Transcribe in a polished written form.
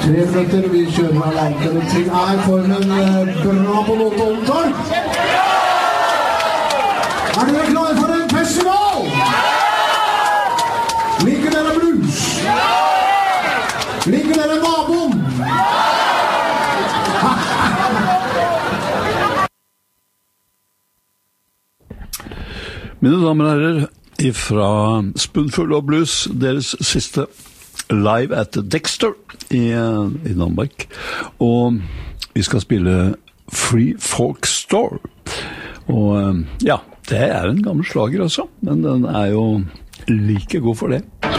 3 minutter, vi kjører alene. Ting formen bra på Lotto-Torp. Dere klare for en festival? Liker dere blues? Liker dere naboen? Mine damer og herrer, fra Spoonful of Blues, deres siste live at Dexter i Danmark. Og vi skal spille Free Folk Store. Og ja, det en gammel slager også, men den jo like god for det.